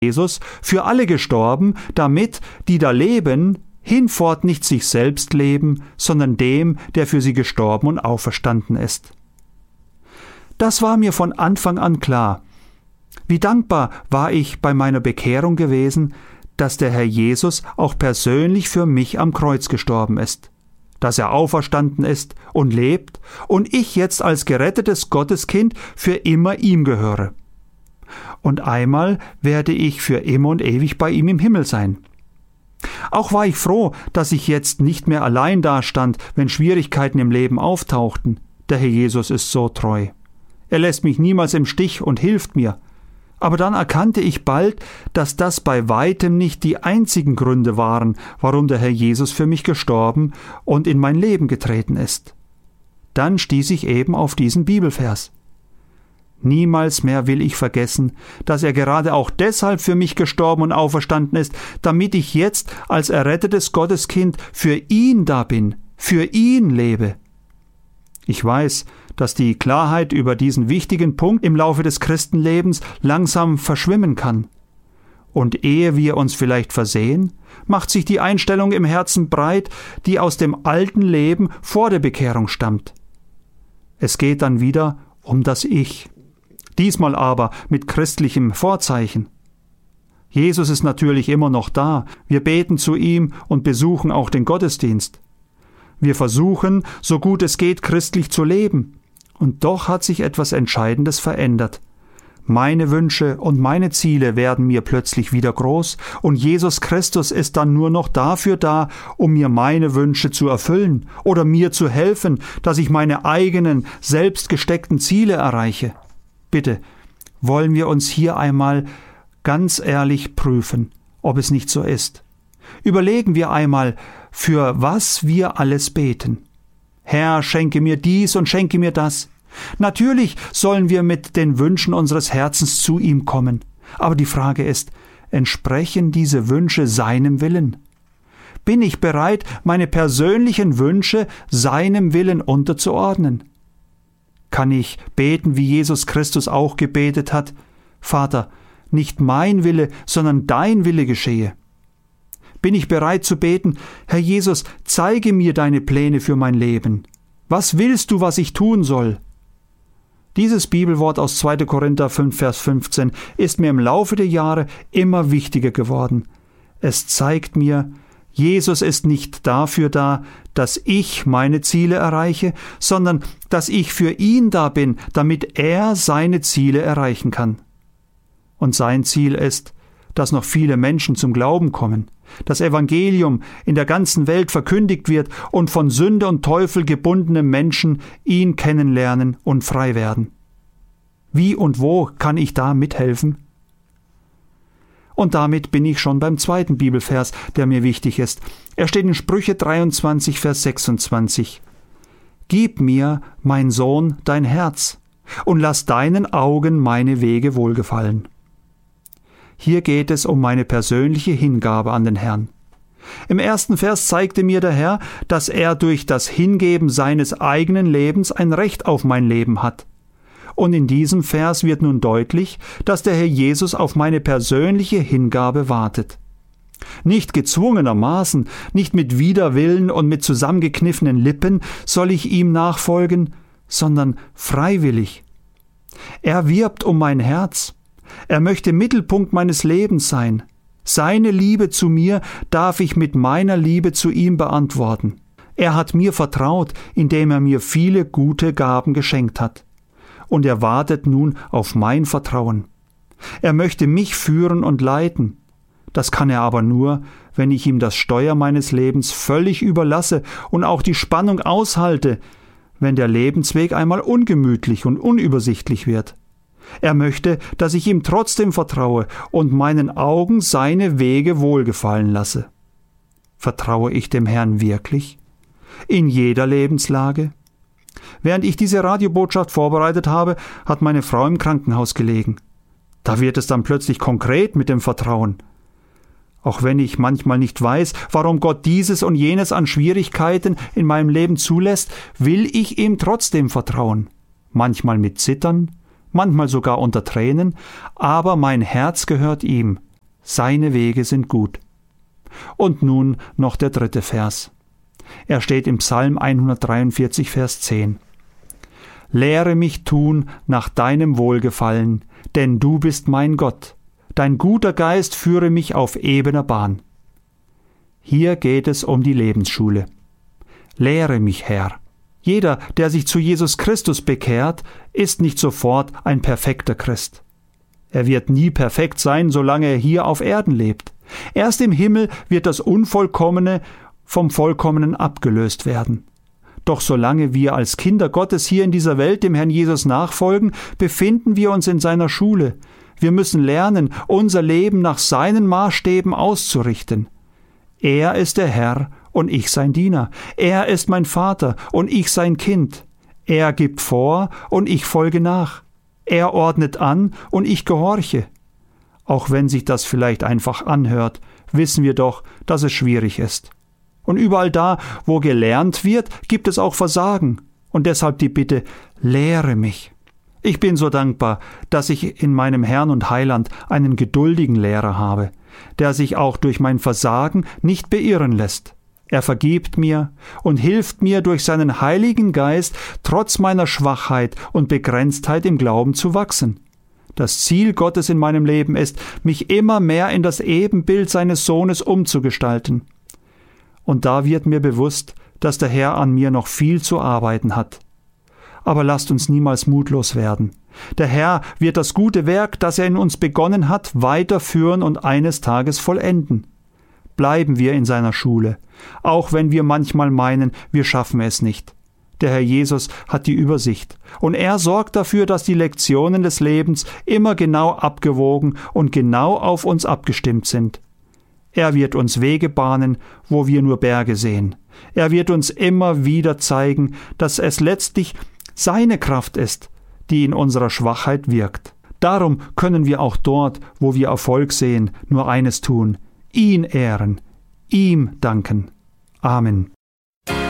Jesus für alle gestorben, damit, die da leben, hinfort nicht sich selbst leben, sondern dem, der für sie gestorben und auferstanden ist. Das war mir von Anfang an klar. Wie dankbar war ich bei meiner Bekehrung gewesen, dass der Herr Jesus auch persönlich für mich am Kreuz gestorben ist, dass er auferstanden ist und lebt und ich jetzt als gerettetes Gotteskind für immer ihm gehöre. Und einmal werde ich für immer und ewig bei ihm im Himmel sein. Auch war ich froh, dass ich jetzt nicht mehr allein dastand, wenn Schwierigkeiten im Leben auftauchten. Der Herr Jesus ist so treu. Er lässt mich niemals im Stich und hilft mir. Aber dann erkannte ich bald, dass das bei weitem nicht die einzigen Gründe waren, warum der Herr Jesus für mich gestorben und in mein Leben getreten ist. Dann stieß ich eben auf diesen Bibelvers. Niemals mehr will ich vergessen, dass er gerade auch deshalb für mich gestorben und auferstanden ist, damit ich jetzt als errettetes Gotteskind für ihn da bin, für ihn lebe. Ich weiß, dass die Klarheit über diesen wichtigen Punkt im Laufe des Christenlebens langsam verschwimmen kann. Und ehe wir uns vielleicht versehen, macht sich die Einstellung im Herzen breit, die aus dem alten Leben vor der Bekehrung stammt. Es geht dann wieder um das Ich. Diesmal aber mit christlichem Vorzeichen. Jesus ist natürlich immer noch da. Wir beten zu ihm und besuchen auch den Gottesdienst. Wir versuchen, so gut es geht, christlich zu leben. Und doch hat sich etwas Entscheidendes verändert. Meine Wünsche und meine Ziele werden mir plötzlich wieder groß und Jesus Christus ist dann nur noch dafür da, um mir meine Wünsche zu erfüllen oder mir zu helfen, dass ich meine eigenen, selbst gesteckten Ziele erreiche. Bitte, wollen wir uns hier einmal ganz ehrlich prüfen, ob es nicht so ist. Überlegen wir einmal, für was wir alles beten. Herr, schenke mir dies und schenke mir das. Natürlich sollen wir mit den Wünschen unseres Herzens zu ihm kommen. Aber die Frage ist, entsprechen diese Wünsche seinem Willen? Bin ich bereit, meine persönlichen Wünsche seinem Willen unterzuordnen? Kann ich beten, wie Jesus Christus auch gebetet hat? Vater, nicht mein Wille, sondern dein Wille geschehe. Bin ich bereit zu beten, Herr Jesus, zeige mir deine Pläne für mein Leben. Was willst du, was ich tun soll? Dieses Bibelwort aus 2. Korinther 5, Vers 15 ist mir im Laufe der Jahre immer wichtiger geworden. Es zeigt mir, Jesus ist nicht dafür da, dass ich meine Ziele erreiche, sondern dass ich für ihn da bin, damit er seine Ziele erreichen kann. Und sein Ziel ist, dass noch viele Menschen zum Glauben kommen, das Evangelium in der ganzen Welt verkündigt wird und von Sünde und Teufel gebundene Menschen ihn kennenlernen und frei werden. Wie und wo kann ich da mithelfen? Und damit bin ich schon beim zweiten Bibelvers, der mir wichtig ist. Er steht in Sprüche 23, Vers 26. Gib mir, mein Sohn, dein Herz, und lass deinen Augen meine Wege wohlgefallen. Hier geht es um meine persönliche Hingabe an den Herrn. Im ersten Vers zeigte mir der Herr, dass er durch das Hingeben seines eigenen Lebens ein Recht auf mein Leben hat. Und in diesem Vers wird nun deutlich, dass der Herr Jesus auf meine persönliche Hingabe wartet. Nicht gezwungenermaßen, nicht mit Widerwillen und mit zusammengekniffenen Lippen soll ich ihm nachfolgen, sondern freiwillig. Er wirbt um mein Herz. Er möchte Mittelpunkt meines Lebens sein. Seine Liebe zu mir darf ich mit meiner Liebe zu ihm beantworten. Er hat mir vertraut, indem er mir viele gute Gaben geschenkt hat. Und er wartet nun auf mein Vertrauen. Er möchte mich führen und leiten. Das kann er aber nur, wenn ich ihm das Steuer meines Lebens völlig überlasse und auch die Spannung aushalte, wenn der Lebensweg einmal ungemütlich und unübersichtlich wird. Er möchte, dass ich ihm trotzdem vertraue und meinen Augen seine Wege wohlgefallen lasse. Vertraue ich dem Herrn wirklich? In jeder Lebenslage? Während ich diese Radiobotschaft vorbereitet habe, hat meine Frau im Krankenhaus gelegen. Da wird es dann plötzlich konkret mit dem Vertrauen. Auch wenn ich manchmal nicht weiß, warum Gott dieses und jenes an Schwierigkeiten in meinem Leben zulässt, will ich ihm trotzdem vertrauen. Manchmal mit Zittern, manchmal sogar unter Tränen, aber mein Herz gehört ihm, seine Wege sind gut. Und nun noch der 3. Vers. Er steht im Psalm 143, Vers 10. Lehre mich tun nach deinem Wohlgefallen, denn du bist mein Gott. Dein guter Geist führe mich auf ebener Bahn. Hier geht es um die Lebensschule. Lehre mich, Herr. Jeder, der sich zu Jesus Christus bekehrt, ist nicht sofort ein perfekter Christ. Er wird nie perfekt sein, solange er hier auf Erden lebt. Erst im Himmel wird das Unvollkommene vom Vollkommenen abgelöst werden. Doch solange wir als Kinder Gottes hier in dieser Welt dem Herrn Jesus nachfolgen, befinden wir uns in seiner Schule. Wir müssen lernen, unser Leben nach seinen Maßstäben auszurichten. Er ist der Herr und ich sein Diener. Er ist mein Vater und ich sein Kind. Er gibt vor und ich folge nach. Er ordnet an und ich gehorche. Auch wenn sich das vielleicht einfach anhört, wissen wir doch, dass es schwierig ist. Und überall da, wo gelernt wird, gibt es auch Versagen. Und deshalb die Bitte, lehre mich. Ich bin so dankbar, dass ich in meinem Herrn und Heiland einen geduldigen Lehrer habe, der sich auch durch mein Versagen nicht beirren lässt. Er vergibt mir und hilft mir durch seinen Heiligen Geist, trotz meiner Schwachheit und Begrenztheit im Glauben zu wachsen. Das Ziel Gottes in meinem Leben ist, mich immer mehr in das Ebenbild seines Sohnes umzugestalten. Und da wird mir bewusst, dass der Herr an mir noch viel zu arbeiten hat. Aber lasst uns niemals mutlos werden. Der Herr wird das gute Werk, das er in uns begonnen hat, weiterführen und eines Tages vollenden. Bleiben wir in seiner Schule, auch wenn wir manchmal meinen, wir schaffen es nicht. Der Herr Jesus hat die Übersicht und er sorgt dafür, dass die Lektionen des Lebens immer genau abgewogen und genau auf uns abgestimmt sind. Er wird uns Wege bahnen, wo wir nur Berge sehen. Er wird uns immer wieder zeigen, dass es letztlich seine Kraft ist, die in unserer Schwachheit wirkt. Darum können wir auch dort, wo wir Erfolg sehen, nur eines tun: ihn ehren, ihm danken. Amen.